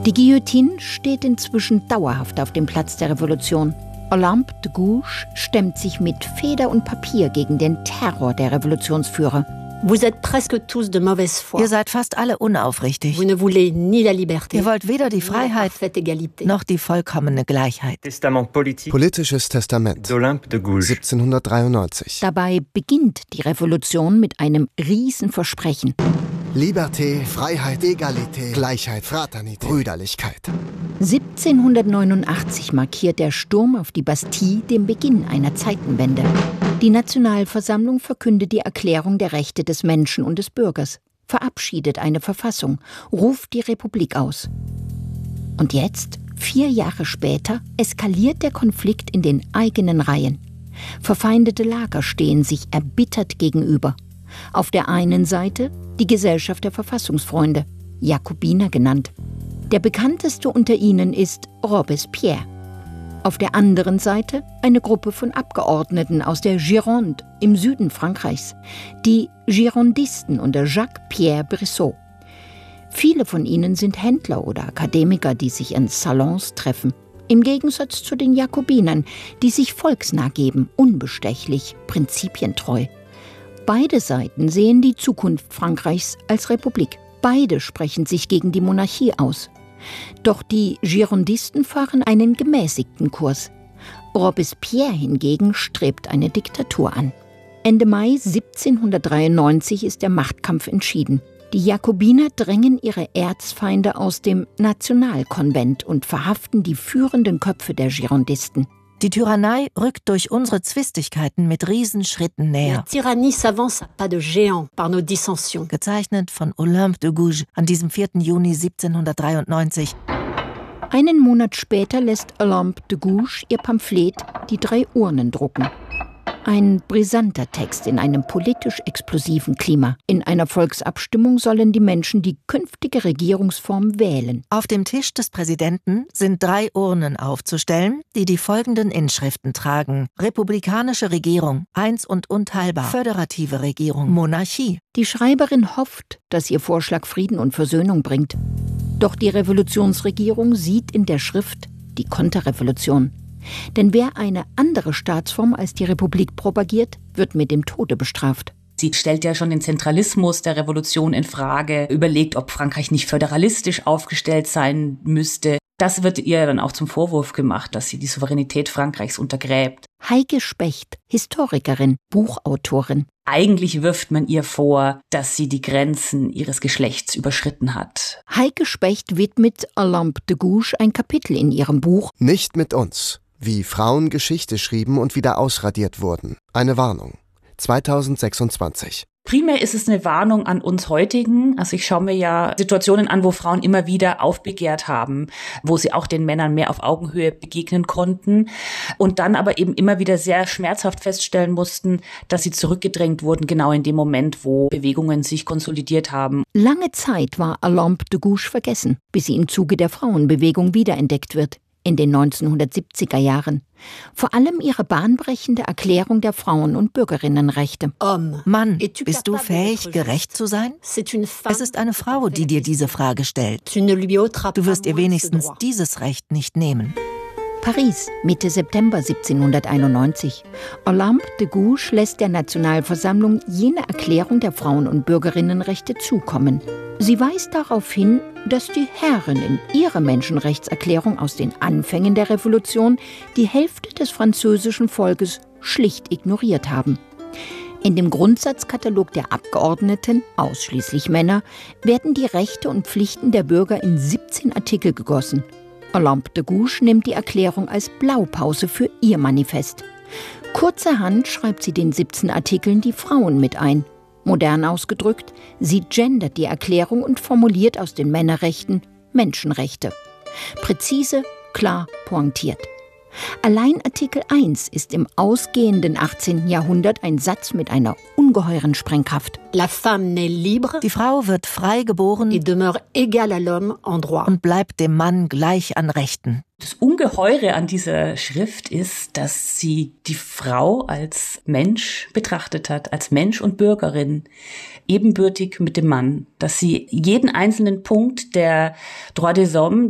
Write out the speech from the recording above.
Die Guillotine steht inzwischen dauerhaft auf dem Platz der Revolution. Olympe de Gouges stemmt sich mit Feder und Papier gegen den Terror der Revolutionsführer. Ihr seid fast alle unaufrichtig. Ihr wollt weder die Freiheit noch die vollkommene Gleichheit. Politisches Testament 1793. Dabei beginnt die Revolution mit einem Riesenversprechen. Liberté, Freiheit, Egalité, Gleichheit, Fraternität, Brüderlichkeit. 1789 markiert der Sturm auf die Bastille den Beginn einer Zeitenwende. Die Nationalversammlung verkündet die Erklärung der Rechte des Menschen und des Bürgers, verabschiedet eine Verfassung, ruft die Republik aus. Und jetzt, 4 Jahre später, eskaliert der Konflikt in den eigenen Reihen. Verfeindete Lager stehen sich erbittert gegenüber. Auf der einen Seite die Gesellschaft der Verfassungsfreunde, Jakobiner genannt. Der bekannteste unter ihnen ist Robespierre. Auf der anderen Seite eine Gruppe von Abgeordneten aus der Gironde im Süden Frankreichs, die Girondisten unter Jacques-Pierre Brissot. Viele von ihnen sind Händler oder Akademiker, die sich in Salons treffen. Im Gegensatz zu den Jakobinern, die sich volksnah geben, unbestechlich, prinzipientreu. Beide Seiten sehen die Zukunft Frankreichs als Republik. Beide sprechen sich gegen die Monarchie aus. Doch die Girondisten fahren einen gemäßigten Kurs. Robespierre hingegen strebt eine Diktatur an. Ende Mai 1793 ist der Machtkampf entschieden. Die Jakobiner drängen ihre Erzfeinde aus dem Nationalkonvent und verhaften die führenden Köpfe der Girondisten. Die Tyrannei rückt durch unsere Zwistigkeiten mit Riesenschritten näher. Gezeichnet von Olympe de Gouges an diesem 4. Juni 1793. Einen Monat später lässt Olympe de Gouges ihr Pamphlet Die 3 Urnen drucken. Ein brisanter Text in einem politisch explosiven Klima. In einer Volksabstimmung sollen die Menschen die künftige Regierungsform wählen. Auf dem Tisch des Präsidenten sind 3 Urnen aufzustellen, die die folgenden Inschriften tragen: Republikanische Regierung, eins und unteilbar, föderative Regierung, Monarchie. Die Schreiberin hofft, dass ihr Vorschlag Frieden und Versöhnung bringt. Doch die Revolutionsregierung sieht in der Schrift die Konterrevolution. Denn wer eine andere Staatsform als die Republik propagiert, wird mit dem Tode bestraft. Sie stellt ja schon den Zentralismus der Revolution in Frage, überlegt, ob Frankreich nicht föderalistisch aufgestellt sein müsste. Das wird ihr dann auch zum Vorwurf gemacht, dass sie die Souveränität Frankreichs untergräbt. Heike Specht, Historikerin, Buchautorin. Eigentlich wirft man ihr vor, dass sie die Grenzen ihres Geschlechts überschritten hat. Heike Specht widmet Olympe de Gouges ein Kapitel in ihrem Buch Nicht mit uns. Wie Frauen Geschichte schrieben und wieder ausradiert wurden. Eine Warnung. 2026. Primär ist es eine Warnung an uns Heutigen. Also ich schaue mir ja Situationen an, wo Frauen immer wieder aufbegehrt haben, wo sie auch den Männern mehr auf Augenhöhe begegnen konnten und dann aber eben immer wieder sehr schmerzhaft feststellen mussten, dass sie zurückgedrängt wurden, genau in dem Moment, wo Bewegungen sich konsolidiert haben. Lange Zeit war Olympe de Gouges vergessen, bis sie im Zuge der Frauenbewegung wiederentdeckt wird. In den 1970er Jahren. Vor allem ihre bahnbrechende Erklärung der Frauen- und Bürgerinnenrechte. Mann, bist du fähig, gerecht zu sein? Es ist eine Frau, die dir diese Frage stellt. Du wirst ihr wenigstens dieses Recht nicht nehmen. Paris, Mitte September 1791. Olympe de Gouges lässt der Nationalversammlung jene Erklärung der Frauen- und Bürgerinnenrechte zukommen. Sie weist darauf hin, dass die Herren in ihrer Menschenrechtserklärung aus den Anfängen der Revolution die Hälfte des französischen Volkes schlicht ignoriert haben. In dem Grundsatzkatalog der Abgeordneten, ausschließlich Männer, werden die Rechte und Pflichten der Bürger in 17 Artikel gegossen. Olympe de Gouges nimmt die Erklärung als Blaupause für ihr Manifest. Kurzerhand schreibt sie den 17 Artikeln die Frauen mit ein. Modern ausgedrückt, sie gendert die Erklärung und formuliert aus den Männerrechten Menschenrechte. Präzise, klar, pointiert. Allein Artikel 1 ist im ausgehenden 18. Jahrhundert ein Satz mit einer ungeheuren Sprengkraft. Die Frau wird frei geboren und bleibt dem Mann gleich an Rechten. Das Ungeheure an dieser Schrift ist, dass sie die Frau als Mensch betrachtet hat, als Mensch und Bürgerin, ebenbürtig mit dem Mann. Dass sie jeden einzelnen Punkt der Droits des Hommes,